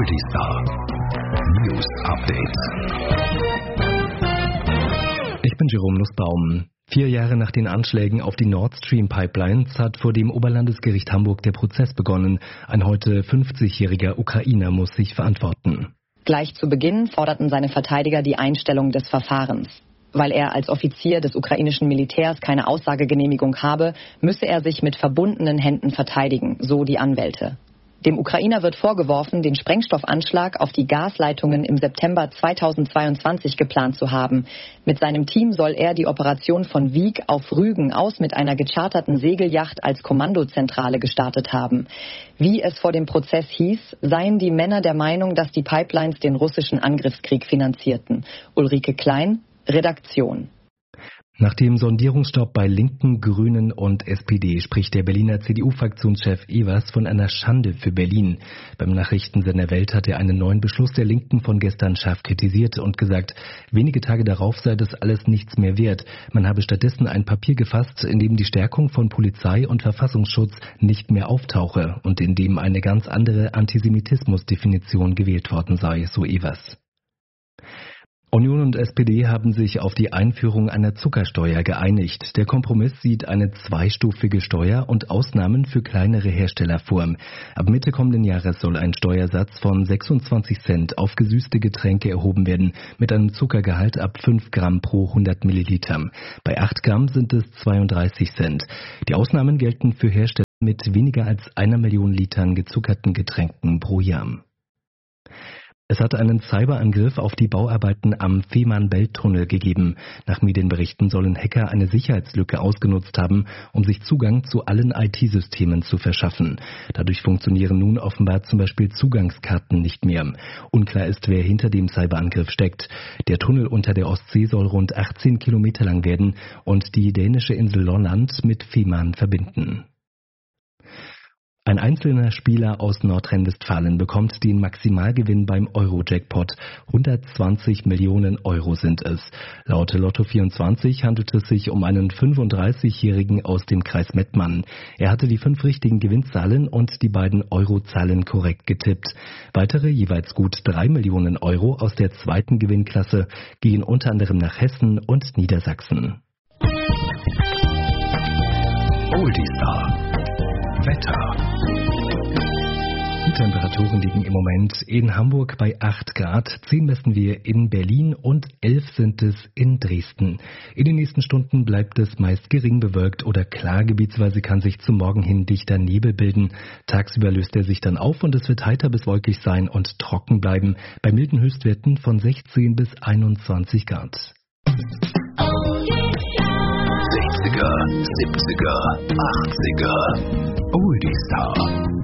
Oldistar News Update. Ich bin Jerome Nussbaum. 4 Jahre nach den Anschlägen auf die Nord Stream Pipelines hat vor dem Oberlandesgericht Hamburg der Prozess begonnen. Ein heute 50-jähriger Ukrainer muss sich verantworten. Gleich zu Beginn forderten seine Verteidiger die Einstellung des Verfahrens. Weil er als Offizier des ukrainischen Militärs keine Aussagegenehmigung habe, müsse er sich mit verbundenen Händen verteidigen, so die Anwälte. Dem Ukrainer wird vorgeworfen, den Sprengstoffanschlag auf die Gasleitungen im September 2022 geplant zu haben. Mit seinem Team soll er die Operation von Wiek auf Rügen aus mit einer gecharterten Segelyacht als Kommandozentrale gestartet haben. Wie es vor dem Prozess hieß, seien die Männer der Meinung, dass die Pipelines den russischen Angriffskrieg finanzierten. Ulrike Klein, Redaktion. Nach dem Sondierungsstopp bei Linken, Grünen und SPD spricht der Berliner CDU-Fraktionschef Evers von einer Schande für Berlin. Beim Nachrichtensender Welt hat er einen neuen Beschluss der Linken von gestern scharf kritisiert und gesagt, wenige Tage darauf sei das alles nichts mehr wert. Man habe stattdessen ein Papier gefasst, in dem die Stärkung von Polizei und Verfassungsschutz nicht mehr auftauche und in dem eine ganz andere Antisemitismusdefinition gewählt worden sei, so Evers. Union und SPD haben sich auf die Einführung einer Zuckersteuer geeinigt. Der Kompromiss sieht eine zweistufige Steuer und Ausnahmen für kleinere Hersteller vor. Ab Mitte kommenden Jahres soll ein Steuersatz von 26 Cent auf gesüßte Getränke erhoben werden, mit einem Zuckergehalt ab 5 Gramm pro 100 Milliliter. Bei 8 Gramm sind es 32 Cent. Die Ausnahmen gelten für Hersteller mit weniger als 1 Million Litern gezuckerten Getränken pro Jahr. Es hat einen Cyberangriff auf die Bauarbeiten am Fehmarn-Belt-Tunnel gegeben. Nach Medienberichten sollen Hacker eine Sicherheitslücke ausgenutzt haben, um sich Zugang zu allen IT-Systemen zu verschaffen. Dadurch funktionieren nun offenbar zum Beispiel Zugangskarten nicht mehr. Unklar ist, wer hinter dem Cyberangriff steckt. Der Tunnel unter der Ostsee soll rund 18 Kilometer lang werden und die dänische Insel Lolland mit Fehmarn verbinden. Ein einzelner Spieler aus Nordrhein-Westfalen bekommt den Maximalgewinn beim Euro-Jackpot. 120 Millionen Euro sind es. Laut Lotto24 handelt es sich um einen 35-Jährigen aus dem Kreis Mettmann. Er hatte die 5 richtigen Gewinnzahlen und die beiden Eurozahlen korrekt getippt. Weitere, jeweils gut 3 Millionen Euro aus der zweiten Gewinnklasse gehen unter anderem nach Hessen und Niedersachsen. Oldistar Wetter. Die Temperaturen liegen im Moment in Hamburg bei 8 Grad, 10 messen wir in Berlin und 11 sind es in Dresden. In den nächsten Stunden bleibt es meist gering bewölkt oder klar, gebietsweise kann sich zum Morgen hin dichter Nebel bilden. Tagsüber löst er sich dann auf und es wird heiter bis wolkig sein und trocken bleiben, bei milden Höchstwerten von 16 bis 21 Grad. 60er, 70er, 80er, Oldistar.